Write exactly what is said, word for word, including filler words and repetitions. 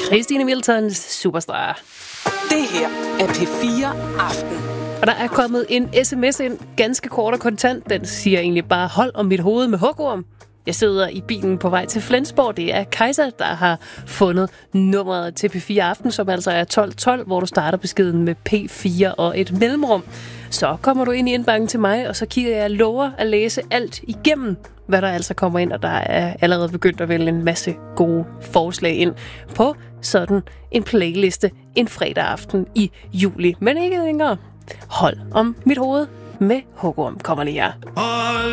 Christine Miltons Superstar. Det her er P fire Aften. Og der er kommet en sms ind, ganske kort og kontant. Den siger egentlig bare, hold om mit hoved med hugorm. Jeg sidder i bilen på vej til Flensborg. Det er Kajsa, der har fundet nummeret til P fire Aften, som altså er tolv tolv, hvor du starter beskeden med P fire og et mellemrum. Så kommer du ind i indbakken til mig, og så kigger jeg lover at læse alt igennem, hvad der altså kommer ind, og der er allerede begyndt at vælge en masse gode forslag ind på sådan en playliste en fredag aften i juli. Men ikke længere. Hold om mit hoved med hugorm kommer lige her.